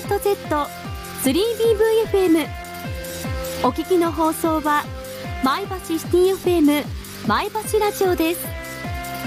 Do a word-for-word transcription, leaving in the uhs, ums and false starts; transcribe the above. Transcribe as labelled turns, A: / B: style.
A: ット ゼットスリービーブイエフエム。 お聞きの放送は前橋シティ エフエム 前橋ラジオです。